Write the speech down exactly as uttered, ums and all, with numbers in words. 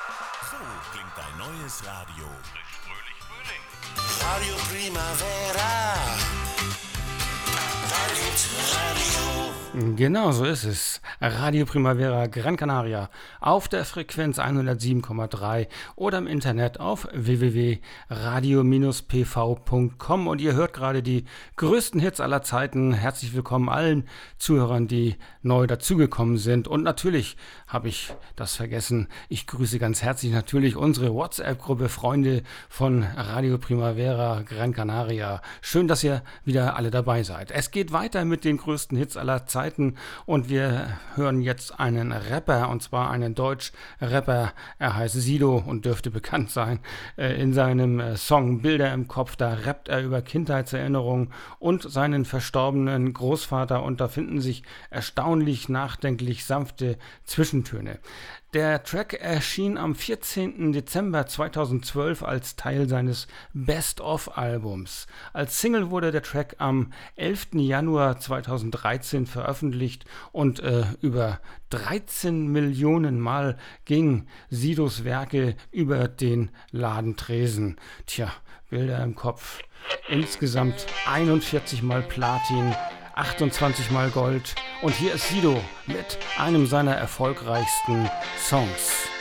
So klingt dein neues Radio. Frisch, fröhlich, Frühling. Radio Primavera. Da gibt's Radio. Genau, so ist es. Radio Primavera Gran Canaria auf der Frequenz hundertsieben Komma drei oder im Internet auf w w w punkt radio p v punkt com und ihr hört gerade die größten Hits aller Zeiten. Herzlich willkommen allen Zuhörern, die neu dazugekommen sind. Und natürlich habe ich das vergessen. Ich grüße ganz herzlich natürlich unsere WhatsApp-Gruppe Freunde von Radio Primavera Gran Canaria. Schön, dass ihr wieder alle dabei seid. Es geht weiter mit den größten Hits aller Zeiten und wir hören jetzt einen Rapper, und zwar einen Deutsch-Rapper. Er heißt Sido und dürfte bekannt sein. In seinem Song Bilder im Kopf, da rappt er über Kindheitserinnerungen und seinen verstorbenen Großvater und da finden sich erstaunlich nachdenklich sanfte Zwischentöne. Der Track erschien am vierzehnten Dezember zweitausendzwölf als Teil seines Best-of-Albums. Als Single wurde der Track am elften Januar zweitausenddreizehn veröffentlicht und äh, über dreizehn Millionen Mal ging Sidos Werke über den Ladentresen. Tja, Bilder im Kopf. Insgesamt einundvierzig Mal Platin, achtundzwanzig Mal Gold. Und hier ist Sido mit einem seiner erfolgreichsten Songs.